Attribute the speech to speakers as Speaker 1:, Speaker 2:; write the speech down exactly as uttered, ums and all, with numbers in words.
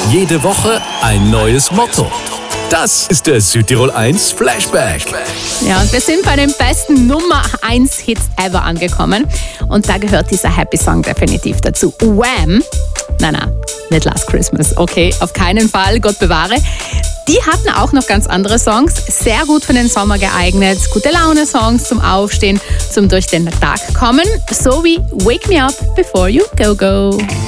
Speaker 1: Jede Woche ein neues Motto. Das ist der Südtirol eins Flashback.
Speaker 2: Ja, und wir sind bei den besten Nummer eins Hits ever angekommen. Und da gehört dieser Happy Song definitiv dazu. Wham! Nein, nein, nicht Last Christmas. Okay, auf keinen Fall, Gott bewahre. Die hatten auch noch ganz andere Songs, sehr gut für den Sommer geeignet. Gute Laune-Songs zum Aufstehen, zum durch den Tag kommen. So wie Wake Me Up Before You Go Go.